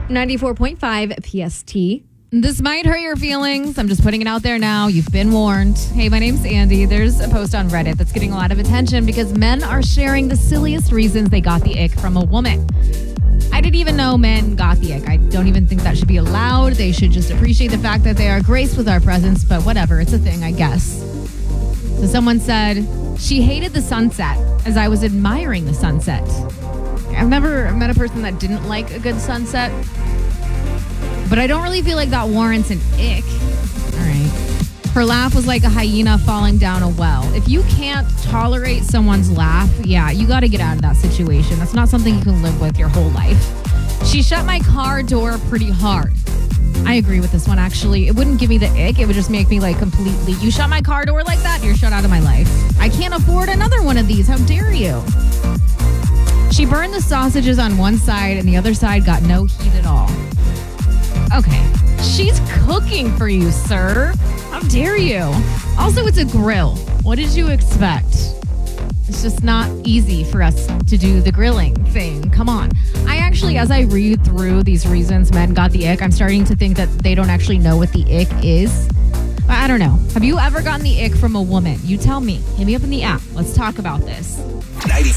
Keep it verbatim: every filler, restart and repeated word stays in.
ninety-four point five P S T. This might hurt your feelings. I'm just putting it out there now. You've been warned. Hey, my name's Andy. There's a post on Reddit that's getting a lot of attention because men are sharing the silliest reasons they got the ick from a woman. I didn't even know men got the ick. I don't even think that should be allowed. They should just appreciate the fact that they are graced with our presence, but whatever. It's a thing, I guess. So someone said, she hated the sunset as I was admiring the sunset. I've never met a person that didn't like a good sunset, but I don't really feel like that warrants an ick. All right. Her laugh was like a hyena falling down a well. If you can't tolerate someone's laugh, yeah, you got to get out of that situation. That's not something you can live with your whole life. She shut my car door pretty hard. I agree with this one, actually. It wouldn't give me the ick. It would just make me like completely, you shut my car door like that, you're shut out of my life. I can't afford another one of these. How dare you? She burned the sausages on one side and the other side got no heat at all. Okay, she's cooking for you, sir. How dare you? Also, it's a grill. What did you expect? It's just not easy for us to do the grilling thing. Come on. I actually, as I read through these reasons men got the ick, I'm starting to think that they don't actually know what the ick is. I don't know. Have you ever gotten the ick from a woman? You tell me. Hit me up in the app. Let's talk about this.